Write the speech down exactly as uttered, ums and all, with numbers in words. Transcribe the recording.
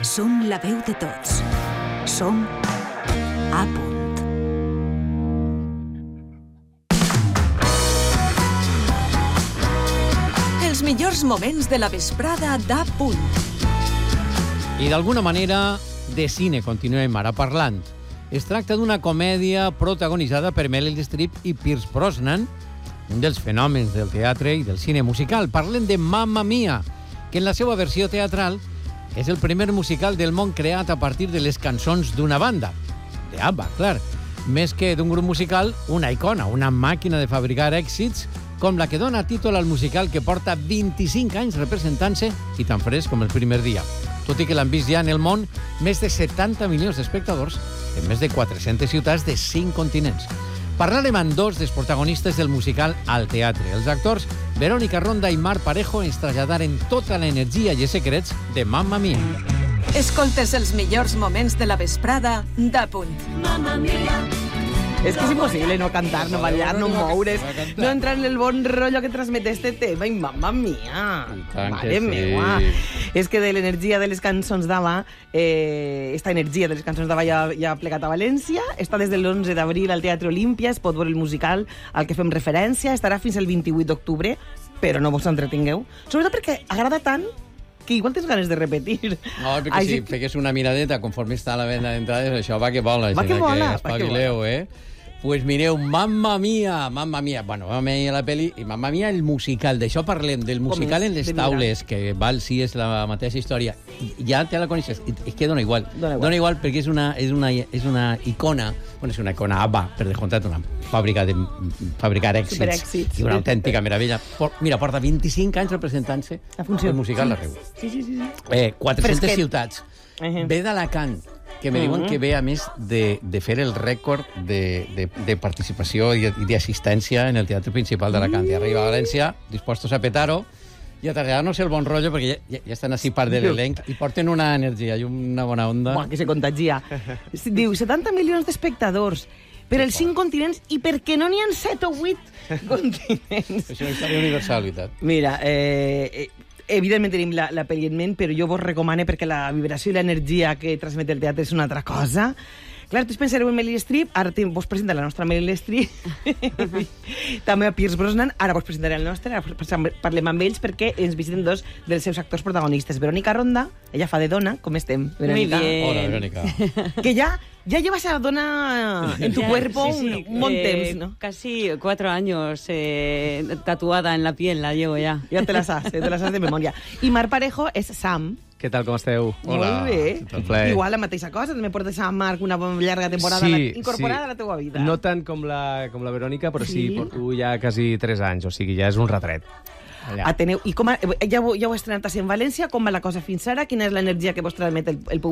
Som la veu de tots. Som A Punt. Els millors moments de la vesprada d'A Punt. I d'alguna manera, de cine continuem ara parlant. Es tracta d'una comèdia protagonitzada per Meryl Streep i Pierce Brosnan, un dels fenòmens del teatre i del cine musical. Parlem de Mamma Mia, que en la seva versió teatral és el primer musical del món creat a partir de les cançons d'una banda, de ABBA, clar. Més que d'un grup musical, una icona, una màquina de fabricar èxits, com la que dona títol al musical que porta vint-i-cinc anys representant-se i tan fresc com el primer dia. Tot i que l'han vist ja en el món més de setanta milions d'espectadors en més de quatre-centes ciutats de cinc continents. Parlarem amb dos dels protagonistes del musical al teatre. Els actors Verónica Ronda i Marc Parejo ens traslladaren tota l'energia i els secrets de Mamma Mia. Escoltes els millors moments de la vesprada d'A Punt. Mamma Mia. És que és impossible no cantar, no ballar, no moure's, no entrar en el bon rotllo que transmet este tema. I mamma mia, mare meua. És que de l'energia de les cançons d'ABBA, eh, esta energia de les cançons d'ABBA ja, ja ha plegat a València, està des de l'onze d'abril al Teatre Olímpia, es pot veure el musical al que fem referència, estarà fins el vint-i-vuit d'octubre, però no vos entretingueu. Sobretot perquè agrada tant que igual tens ganes de repetir. No, perquè Així... si fegués una miradeta conforme està la venda d'entrades, això va que vola. Va que vola, va que vola. Eh? Pues mireu, Mamma Mia, Mamma Mia, bueno, Mamma Mia la peli i Mamma Mia el musical. D'això parlem, del musical en les taules, que val, sí, és la mateixa història. Ja te la coneixes, és que dona igual. Dona igual, dona igual perquè és una, és, una, és una icona, bueno, és una icona ABBA, per descomptat, una fàbrica de fabricar èxits. Superèxits. I una autèntica meravella. Por, mira, porta vint-i-cinc anys representant-se el musical sí. arreu. Sí, sí, sí. sí. Eh, quatre-centes Fresquet. Ciutats. Uh-huh. Ve d'Alacant, que me diuen que ve, a més, de, de fer el rècord de, de, de participació i d'assistència en el Teatre Principal d'Alacant. I arriba a València, dispostos a petar-ho, i a traslladar-nos el bon rotllo, perquè ja, ja estan així part de l'elenc, i porten una energia i una bona onda. Buah, que se contagia. Diu, setanta milions d'espectadors per els cinc continents, i per què no n'hi ha set o vuit continents? És una història universal, veritat. Mira, eh... evidentment tenim la, la pel·li en ment, però jo vos recomano perquè la vibració i l'energia que transmet el teatre és una altra cosa. Clar, tots pensareu en Meryl Streep, ara vos presenta la nostra Meryl Streep, també a Pierce Brosnan, ara vos presentaré el nostre, ara parlem amb ells perquè ens visiten dos dels seus actors protagonistes. Verónica Ronda, ella fa de dona, com estem, Verónica? Muy bien. Hola, Verónica. Que ya... Ya llevas a dona en tu ya, cuerpo sí, sí. un, un buen eh, temps, ¿no? Casi cuatro años eh, tatuada en la piel, la llevo ya. Ya te las has, te las has de memoria. I Marc Parejo és Sam. Què tal, com esteu? Hola. Molt bé. Igual la mateixa cosa, també portes a Marc una llarga temporada sí, incorporada sí. a la teua vida. No tant com la, com la Verónica, però sí, sí porto ja quasi tres anys, o sigui, ja és un retret. Allà. Ateneu, i com a, ja, ho, ja ho heu estrenat així en València, com va la cosa fins ara? Quina és l'energia que vos transmet el, el públic